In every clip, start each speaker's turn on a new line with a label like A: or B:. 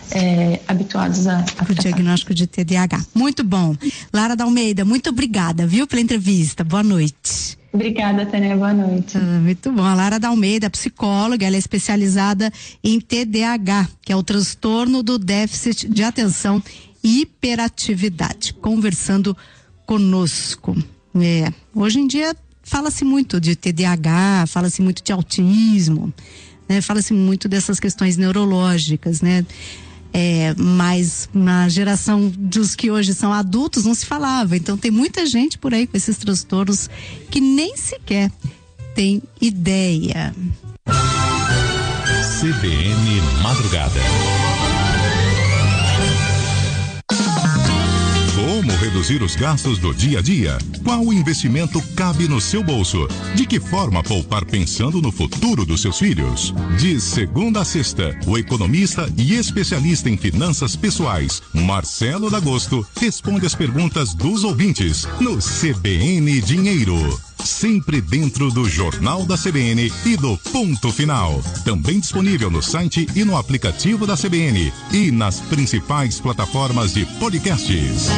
A: habituados a
B: o diagnóstico de TDAH. Muito bom. Lara Dalmeida, muito obrigada, viu, pela entrevista. Boa noite.
A: Obrigada, Tânia. Boa noite.
B: Muito bom. A Lara Dalmeida, psicóloga, ela é especializada em TDAH, que é o transtorno do déficit de atenção e hiperatividade, conversando conosco. Hoje em dia fala-se muito de TDAH, fala-se muito de autismo, né? Fala-se muito dessas questões neurológicas, né? Mas na geração dos que hoje são adultos não se falava. Então tem muita gente por aí com esses transtornos que nem sequer tem ideia.
C: CBN Madrugada. Como reduzir os gastos do dia a dia? Qual investimento cabe no seu bolso? De que forma poupar pensando no futuro dos seus filhos? De segunda a sexta, o economista e especialista em finanças pessoais, Marcelo D'Agosto, responde as perguntas dos ouvintes no CBN Dinheiro. Sempre dentro do Jornal da CBN e do Ponto Final. Também disponível no site e no aplicativo da CBN e nas principais plataformas de podcasts.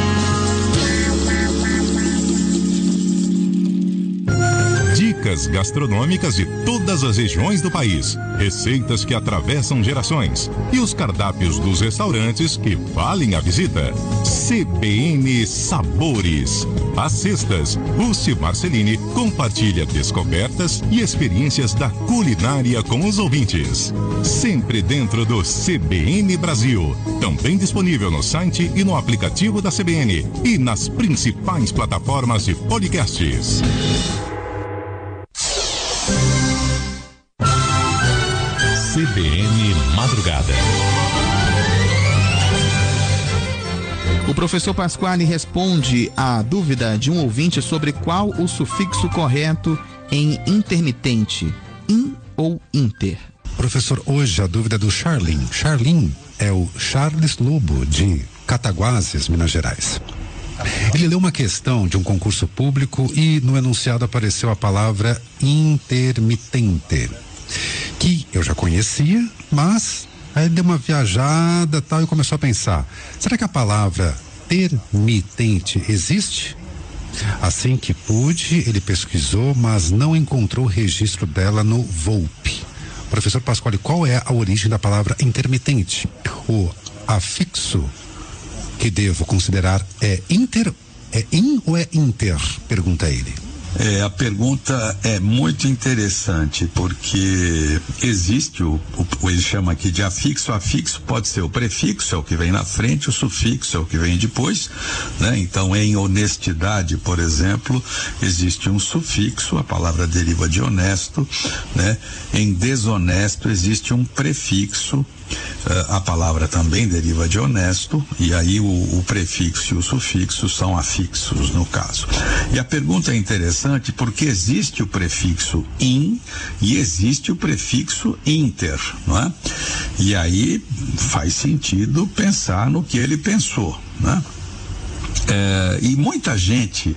C: Dicas gastronômicas de todas as regiões do país, receitas que atravessam gerações e os cardápios dos restaurantes que valem a visita. CBN Sabores. Às sextas, Lúcia Marcelini compartilha descobertas e experiências da culinária com os ouvintes. Sempre dentro do CBN Brasil. Também disponível no site e no aplicativo da CBN e nas principais plataformas de podcasts. CBN Madrugada.
D: O professor Pasquale responde à dúvida de um ouvinte sobre qual o sufixo correto em intermitente, in ou inter.
E: Professor, hoje a dúvida é do Charlin. Charlin é o Charles Lobo, de Cataguases, Minas Gerais. Ele leu uma questão de um concurso público e no enunciado apareceu a palavra intermitente, que eu já conhecia, mas aí deu uma viajada tal e começou a pensar, será que a palavra termitente existe? Assim que pude, ele pesquisou, mas não encontrou registro dela no Volpe. Professor Pasquale, qual é a origem da palavra intermitente? O afixo que devo considerar é inter, é in ou é inter? Pergunta ele.
F: A pergunta é muito interessante, porque existe ele chama aqui de afixo. O afixo pode ser o prefixo, é o que vem na frente, o sufixo é o que vem depois, né? Então, em honestidade, por exemplo, existe um sufixo, a palavra deriva de honesto, né? Em desonesto existe um prefixo, a palavra também deriva de honesto, e aí o prefixo e o sufixo são afixos no caso. E a pergunta é interessante porque existe o prefixo in e existe o prefixo inter, não é? E aí faz sentido pensar no que ele pensou, né? E muita gente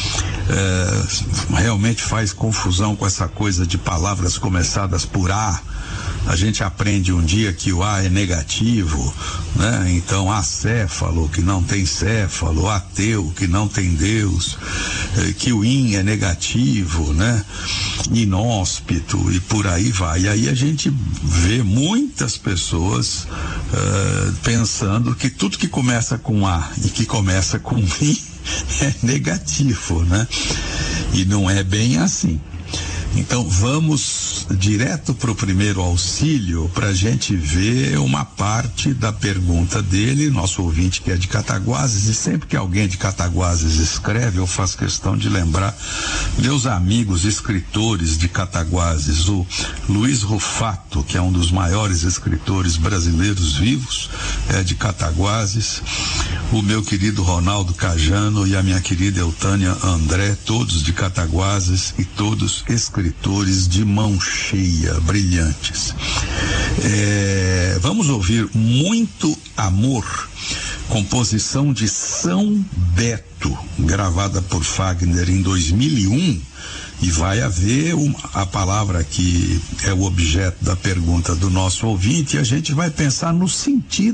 F: realmente faz confusão com essa coisa de palavras começadas por A. A gente aprende um dia que o A é negativo, né? Então, acéfalo, que não tem céfalo, ateu, que não tem Deus, que o in é negativo, né? Inóspito e por aí vai. E aí a gente vê muitas pessoas pensando que tudo que começa com A e que começa com I é negativo, né? E não é bem assim. Então vamos direto para o primeiro auxílio para a gente ver uma parte da pergunta dele, nosso ouvinte que é de Cataguases, e sempre que alguém de Cataguases escreve, eu faço questão de lembrar meus amigos escritores de Cataguases, o Luiz Rufato, que é um dos maiores escritores brasileiros vivos, é de Cataguases, o meu querido Ronaldo Cajano e a minha querida Eutânia André, todos de Cataguases e todos escritores de mão cheia, brilhantes. Vamos ouvir Muito Amor, composição de São Beto, gravada por Fagner em 2001, e vai haver a palavra que é o objeto da pergunta do nosso ouvinte, e a gente vai pensar no sentido